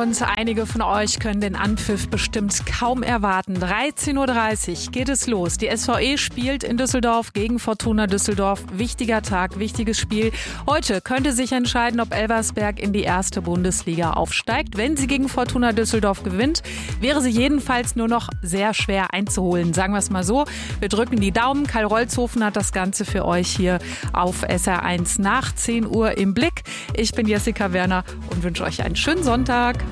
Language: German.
und einige von euch können den Anpfiff bestimmt kaum erwarten. 13:30 Uhr geht es los. Die SVE spielt in Düsseldorf gegen Fortuna Düsseldorf. Wichtiger Tag, wichtiges Spiel. Heute könnte sich entscheiden, ob Elversberg in die erste Bundesliga aufsteigt. Wenn sie gegen Fortuna Düsseldorf gewinnt, wäre sie jedenfalls nur noch sehr schwer einzuholen. Sagen wir es mal so. Wir drücken die Daumen. Karl Rolzhofen hat das Ganze für euch hier auf SR1 nach 10 Uhr im Blick. Ich bin Jessica Werner und wünsche euch einen schönen Sonntag.